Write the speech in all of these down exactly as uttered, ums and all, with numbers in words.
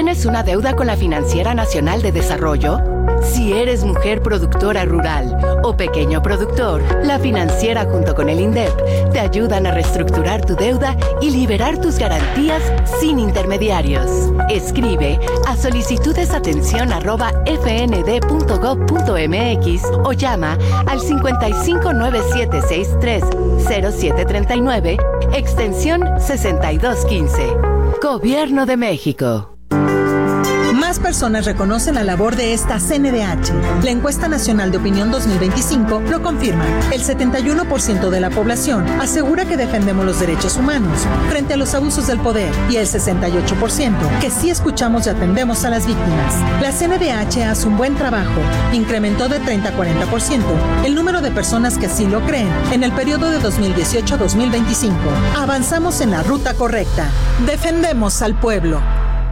¿Tienes una deuda con la Financiera Nacional de Desarrollo? Si eres mujer productora rural o pequeño productor, la Financiera junto con el INDEP te ayudan a reestructurar tu deuda y liberar tus garantías sin intermediarios. Escribe a solicitudesatención arroba fnd.gov.mx o llama al cincuenta y cinco nueve siete seis tres cero siete treinta y nueve, extensión sesenta y dos quince. Gobierno de México. Más personas reconocen la labor de esta C N D H. La encuesta nacional de opinión dos mil veinticinco lo confirma. El setenta y uno por ciento de la población asegura que defendemos los derechos humanos frente a los abusos del poder y el sesenta y ocho por ciento que sí escuchamos y atendemos a las víctimas. La C N D H hace un buen trabajo. Incrementó de treinta a cuarenta por ciento el número de personas que sí lo creen en el periodo de dos mil dieciocho a dos mil veinticinco. Avanzamos en la ruta correcta. Defendemos al pueblo.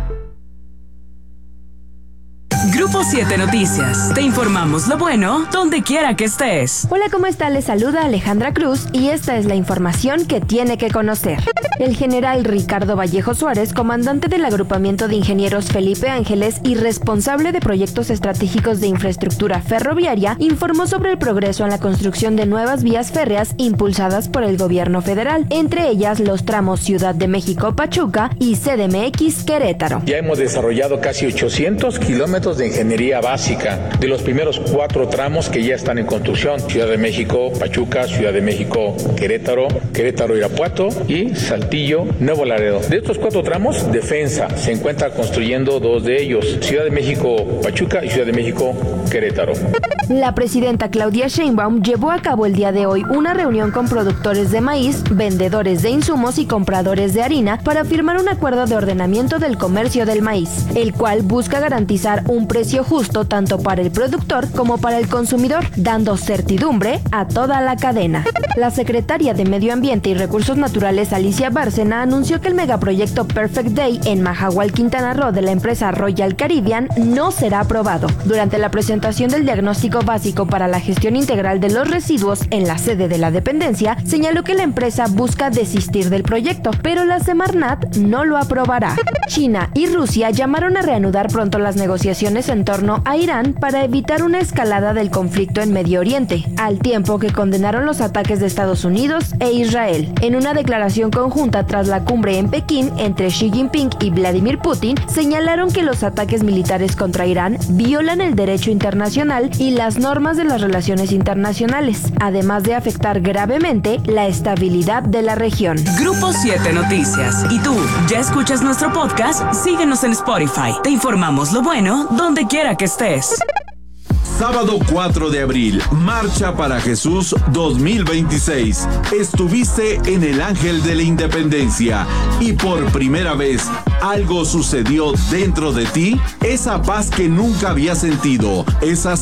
Grupo siete Noticias. Te informamos lo bueno donde quiera que estés. Hola, ¿cómo está? Les saluda Alejandra Cruz y esta es la información que tiene que conocer. El general Ricardo Vallejo Suárez, comandante del agrupamiento de ingenieros Felipe Ángeles y responsable de proyectos estratégicos de infraestructura ferroviaria, informó sobre el progreso en la construcción de nuevas vías férreas impulsadas por el gobierno federal, entre ellas los tramos Ciudad de México-Pachuca y C D M X Querétaro. Ya hemos desarrollado casi ochocientos kilómetros de ingeniería básica de los primeros cuatro tramos que ya están en construcción: Ciudad de México, Pachuca, Ciudad de México, Querétaro, Querétaro, Irapuato y Saltillo, Nuevo Laredo. De estos cuatro tramos, Defensa se encuentra construyendo dos de ellos: Ciudad de México, Pachuca y Ciudad de México, Querétaro. La presidenta Claudia Sheinbaum llevó a cabo el día de hoy una reunión con productores de maíz, vendedores de insumos y compradores de harina para firmar un acuerdo de ordenamiento del comercio del maíz, el cual busca garantizar un precio justo tanto para el productor como para el consumidor, dando certidumbre a toda la cadena. La secretaria de Medio Ambiente y Recursos Naturales, Alicia Bárcena, anunció que el megaproyecto Perfect Day en Mahahual, Quintana Roo, de la empresa Royal Caribbean no será aprobado. Durante la presentación del diagnóstico básico para la gestión integral de los residuos en la sede de la dependencia, señaló que la empresa busca desistir del proyecto, pero la Semarnat no lo aprobará. China y Rusia llamaron a reanudar pronto las negociaciones en torno a Irán para evitar una escalada del conflicto en Medio Oriente, al tiempo que condenaron los ataques de Estados Unidos e Israel. En una declaración conjunta tras la cumbre en Pekín entre Xi Jinping y Vladimir Putin, señalaron que los ataques militares contra Irán violan el derecho internacional y las normas de las relaciones internacionales, además de afectar gravemente la estabilidad de la región. Grupo siete Noticias. ¿Y tú, ya escuchas nuestro podcast? Síguenos en Spotify. Te informamos lo bueno donde quiera que estés. Sábado cuatro de abril, Marcha para Jesús dos mil veintiséis. Estuviste en el Ángel de la Independencia y por primera vez algo sucedió dentro de ti, esa paz que nunca había sentido, esa